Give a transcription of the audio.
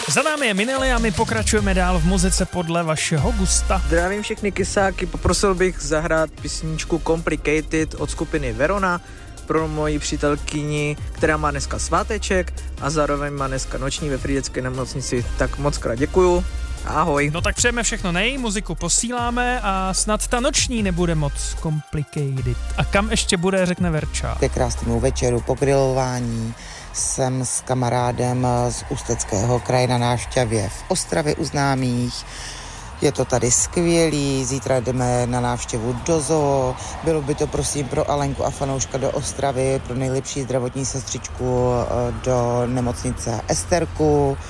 Za námi je Minely a my pokračujeme dál v muzice podle vašeho gusta. Zdravím všechny kysáky, poprosil bych zahrát písničku Complicated od skupiny Verona pro moji přítelkyni, která má dneska sváteček a zároveň má dneska noční ve Frýdecké nemocnici. Tak moc krát děkuju. Ahoj. No tak přejeme všechno muziku posíláme a snad ta noční nebude moc complicated. A kam ještě bude, řekne Verča. Ke krásnému večeru po grilování jsem s kamarádem z Ústeckého kraje na návštěvě v Ostravě u známých. Je to tady skvělý, zítra jdeme na návštěvu do zoo. Bylo by to prosím pro Alenku a fanouška do Ostravy, pro nejlepší zdravotní sestřičku do nemocnice Esterku.